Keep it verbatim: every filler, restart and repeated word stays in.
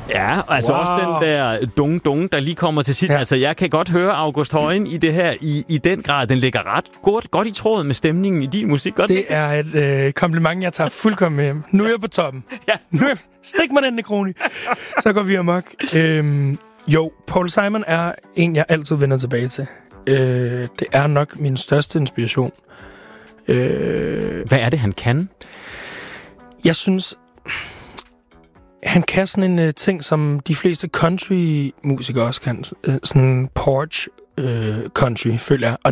Ja, altså wow. også den der dung-dung, der lige kommer til sidst. Ja. Altså, jeg kan godt høre August Højen i det her, i, i den grad. Den ligger ret godt, godt i tråd med stemningen i din musik. Godt, det er et øh, kompliment, jeg tager fuldkommen med hjem. Nu er jeg på toppen. Ja. Nu er jeg... Stik mig den, Negroni. Så går vi amok. Øhm, jo, Paul Simon er en, jeg altid vender tilbage til. Øh, det er nok min største inspiration. Øh, Hvad er det, han kan? Jeg synes... Han kan sådan en uh, ting, som de fleste country-musikere også kan. Uh, sådan porch uh, country, føler jeg. Og